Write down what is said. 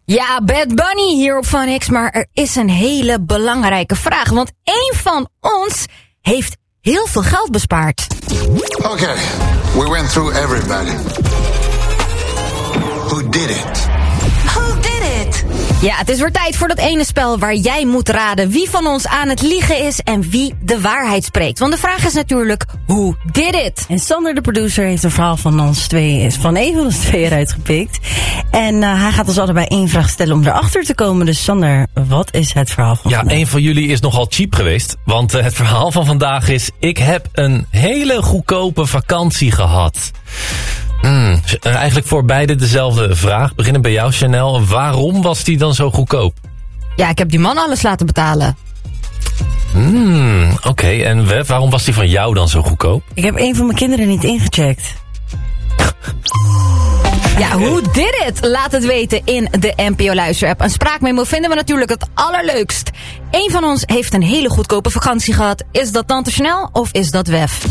Ja, Bad Bunny hier op Fun X, maar er is een hele belangrijke vraag. Want één van ons heeft heel veel geld bespaard. Okay, we went through everybody. Who did it? Who did it? Ja, het is weer tijd voor dat ene spel waar jij moet raden wie van ons aan het liegen is en wie de waarheid spreekt. Want de vraag is natuurlijk, who did it? En Sander, de producer, heeft een verhaal van ons twee, van een van ons twee eruit gepikt. En hij gaat ons allebei één vraag stellen om erachter te komen. Dus Sander, wat is het verhaal van vandaag? Ja, een van jullie is nogal cheap geweest. Want het verhaal van vandaag is, ik heb een hele goedkope vakantie gehad. Eigenlijk voor beide dezelfde vraag. Beginnen bij jou, Chanel. Waarom was die dan zo goedkoop? Ja, ik heb die man alles laten betalen. Oké, en Wef, waarom was die van jou dan zo goedkoop? Ik heb een van mijn kinderen niet ingecheckt. Ja, who did it? Laat het weten in de NPO Luisterapp. Een spraakmemo vinden we natuurlijk het allerleukst. Eén van ons heeft een hele goedkope vakantie gehad. Is dat Tante Chanel of is dat Wef?